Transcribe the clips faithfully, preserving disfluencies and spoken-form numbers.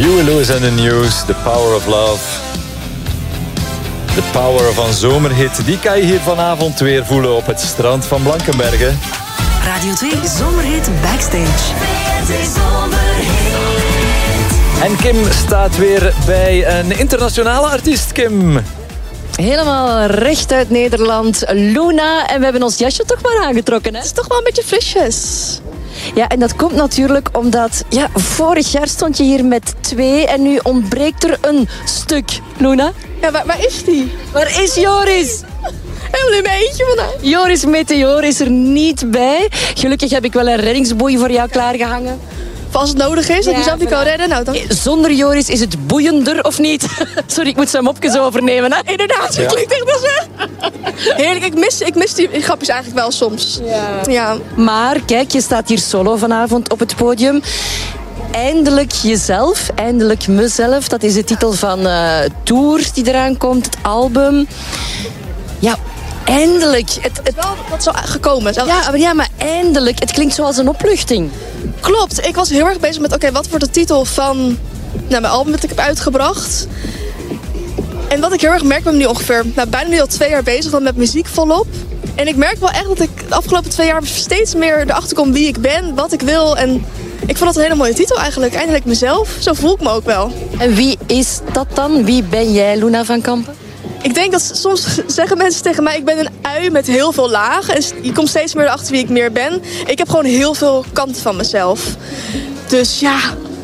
Huey Lewis and the News, The Power of Love. De power van zomerhit, die kan je hier vanavond weer voelen op het strand van Blankenberge. Radio twee Zomerhit Backstage. En Kim staat weer bij een internationale artiest, Kim. Helemaal recht uit Nederland, Luna. En we hebben ons jasje toch maar aangetrokken, hè? Het is toch wel een beetje frisjes. Ja, en dat komt natuurlijk omdat... Ja, vorig jaar stond je hier met twee en nu ontbreekt er een stuk. Luna? Ja, waar, waar is die? Waar is Joris? Helemaal in mijn eentje vandaag. Joris Meteor is er niet bij. Gelukkig heb ik wel een reddingsboei voor jou klaargehangen. Of als het nodig is, dat Ja, je zelf niet kan redden. Nou, dan... Zonder Joris is het boeiender, of niet? Sorry, ik moet zijn mopjes overnemen. Hè? Inderdaad, dat klinkt echt als heerlijk, ik mis, ik mis die grapjes eigenlijk wel soms. Ja. Ja. Maar kijk, je staat hier solo vanavond op het podium. Eindelijk jezelf, eindelijk mezelf. Dat is de titel van uh, Tour die eraan komt, het album. Ja, eindelijk. Het, het... Wel wat zo gekomen. Ja, maar, ja, maar eindelijk. Het klinkt zoals een opluchting. Klopt, ik was heel erg bezig met, oké, okay, wat wordt de titel van nou, mijn album dat ik heb uitgebracht? En wat ik heel erg merk, ik ben nu ongeveer nou, bijna nu al twee jaar bezig dan met muziek volop. En ik merk wel echt dat ik de afgelopen twee jaar steeds meer erachter kom wie ik ben, wat ik wil. En ik vond dat een hele mooie titel eigenlijk. Eindelijk mezelf. Zo voel ik me ook wel. En wie is dat dan? Wie ben jij, Luna van Kampen? Ik denk dat soms zeggen mensen tegen mij, ik ben een ui met heel veel lagen. En je komt steeds meer erachter wie ik meer ben. Ik heb gewoon heel veel kanten van mezelf. Dus ja,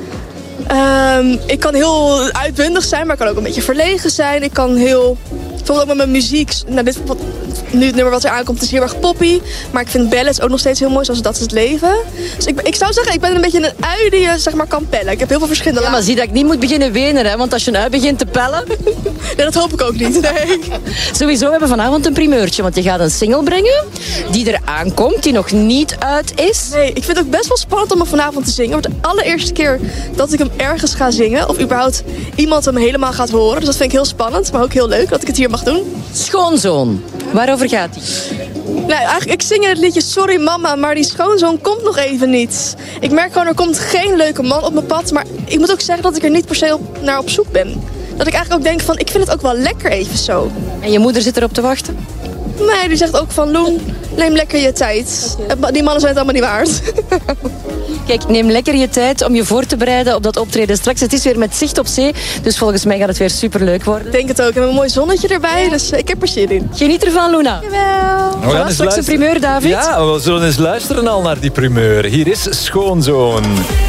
um, ik kan heel uitbundig zijn, maar ik kan ook een beetje verlegen zijn. Ik kan heel, bijvoorbeeld ook met mijn muziek, nou, dit, wat, nu het nummer wat er aankomt is heel erg poppy. Maar ik vind ballads ook nog steeds heel mooi, zoals Dat is het Leven. Dus ik, ik zou zeggen, ik ben een beetje een ui die je zeg maar, kan pellen. Ik heb heel veel verschillende lagen. Ja, maar zie dat ik niet moet beginnen wenen, hè? Want als je een ui begint te pellen... Nee, dat hoop ik ook niet, nee. Sowieso, we hebben vanavond een primeurtje, want je gaat een single brengen die er aankomt, die nog niet uit is. Nee, ik vind het ook best wel spannend om hem vanavond te zingen. Het wordt de allereerste keer dat ik hem ergens ga zingen, of überhaupt iemand hem helemaal gaat horen. Dus dat vind ik heel spannend, maar ook heel leuk dat ik het hier mag doen. Schoonzoon, waarover gaat die? Nou, eigenlijk, ik zing in het liedje Sorry Mama, maar die schoonzoon komt nog even niet. Ik merk gewoon, er komt geen leuke man op mijn pad, maar ik moet ook zeggen dat ik er niet per se op, naar op zoek ben. Dat ik eigenlijk ook denk van, ik vind het ook wel lekker even zo. En je moeder zit erop te wachten? Nee, die zegt ook van, Loen, neem lekker je tijd. Okay. Die mannen zijn het allemaal niet waard. Kijk, neem lekker je tijd om je voor te bereiden op dat optreden straks. Het is weer met zicht op zee, dus volgens mij gaat het weer superleuk worden. Ik denk het ook. We hebben een mooi zonnetje erbij, ja. Dus ik heb er zin in. Geniet ervan, Luna. Jawel. We gaan straks een primeur, David. Ja, we zullen eens luisteren al naar die primeur. Hier is Schoonzoon.